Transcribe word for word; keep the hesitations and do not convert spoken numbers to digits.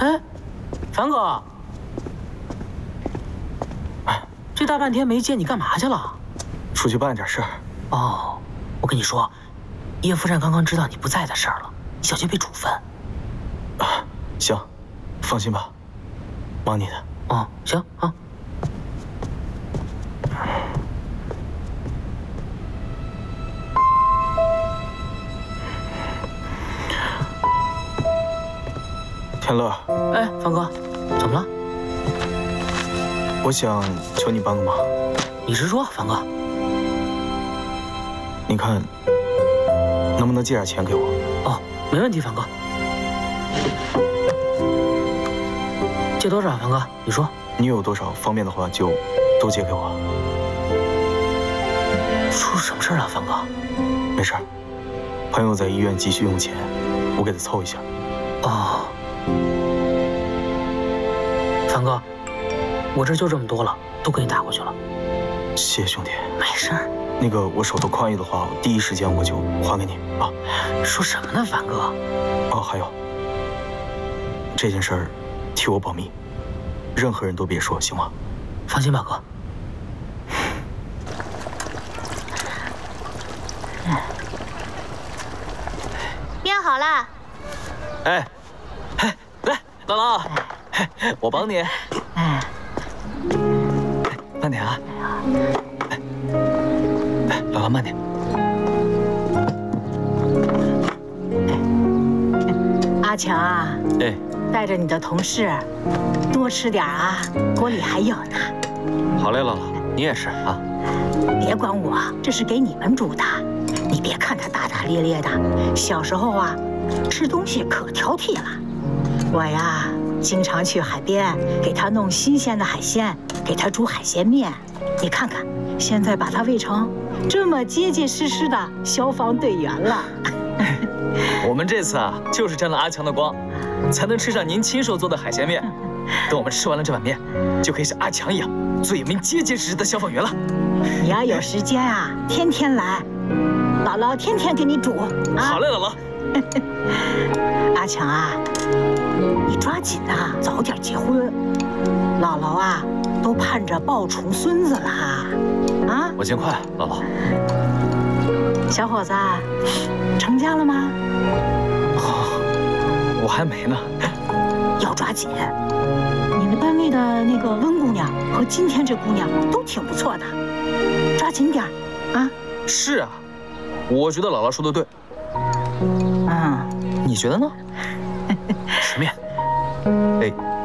哎，樊哥，哎，这大半天没见你干嘛去了？ 出去办点事儿。 哦，我跟你说，叶夫人刚刚知道你不在的事儿了，小心被处分。 啊，行，放心吧，忙你的。 哦，行啊。 天乐， 哎，樊哥，怎么了？ 我想求你帮个忙。 你直说，樊哥。 你看，能不能借点钱给我？ 哦，没问题，樊哥。借多少，樊哥？你说。 你有多少方便的话，就都借给我。 出什么事了，樊哥？ 没事，朋友在医院急需用钱，我给他凑一下。 哦。 樊哥，我这就这么多了，都给你打过去了。 谢谢兄弟。 没事儿。 那个我手头宽裕的话，第一时间我就还给你啊。 说什么呢，樊哥？ 哦，还有，这件事儿替我保密，任何人都别说，行吗？ 放心吧，哥。 面好了。 哎，哎，来，姥姥。 我帮你， 哎， 慢点啊！哎，哎，姥姥慢点。 阿强啊， 哎， 带着你的同事多吃点啊，锅里还有呢。 好嘞，姥姥，你也是啊。 别管我，这是给你们煮的。你别看他大大咧咧的，小时候啊，吃东西可挑剔了。我呀。 经常去海边给他弄新鲜的海鲜，给他煮海鲜面。你看看，现在把他喂成这么结结实实的消防队员了。 我们这次啊，就是沾了阿强的光，才能吃上您亲手做的海鲜面。等我们吃完了这碗面，就可以像阿强一样，做一名结结实实的消防员了。 你要有时间啊，天天来，姥姥天天给你煮。啊、 好嘞，姥姥。 阿强啊。 你抓紧呐，早点结婚。姥姥啊，都盼着抱重孙子了啊！ 我尽快，姥姥。 小伙子，成家了吗？ 哦，我还没呢。 要抓紧。你们单位的那个温姑娘和今天这姑娘都挺不错的，抓紧点啊！ 是啊，我觉得姥姥说的对。 嗯， 你觉得呢？吃面。哎，